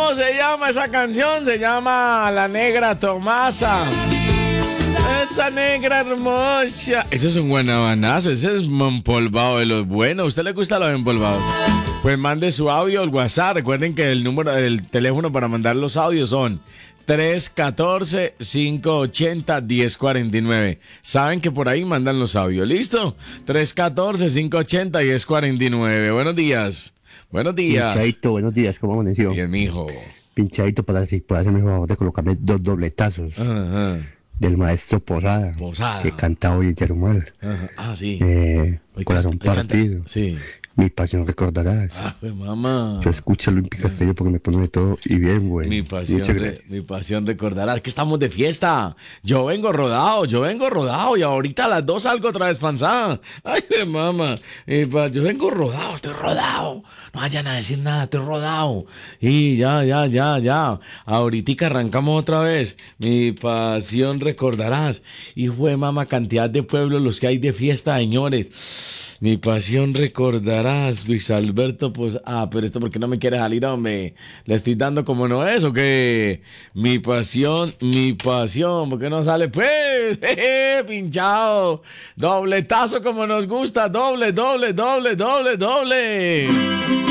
¿Cómo se llama esa canción? Se llama La Negra Tomasa. Esa negra hermosa. Ese es un guanabanazo, ese es empolvado de los buenos. ¿A usted le gusta los empolvados? Pues mande su audio al WhatsApp. Recuerden que el número del teléfono para mandar los audios son 314-580-1049. Saben que por ahí mandan los audios. ¿Listo? 314-580-1049. Buenos días. Buenos días. Pinchadito, buenos días, ¿cómo amaneció? Bien, mijo. Pinchadito para hacerme el favor de colocarme 2 dobletazos del maestro Posada, que canta hoy en Yarumal. Sí. Corazón partido. Canta. Sí. Mi pasión recordarás. Pues mamá. Yo escucho a Luis Castello porque me pone de todo y bien, güey. Mi pasión recordarás que estamos de fiesta. Yo vengo rodado y ahorita a las 2 salgo otra vez panzada. Ay, mamá. Yo vengo rodado, estoy rodado. No vayan a decir nada, estoy rodado. Y ya. Ahorita arrancamos otra vez. Mi pasión recordarás. Hijo de mamá, cantidad de pueblos los que hay de fiesta, señores. Mi pasión recordarás, Luis Alberto, pues, pero esto porque no me quiere salir, hombre. Le estoy dando como no es, ¿o qué? Mi pasión, ¿por qué no sale? Pues, pinchado. Dobletazo como nos gusta, doble.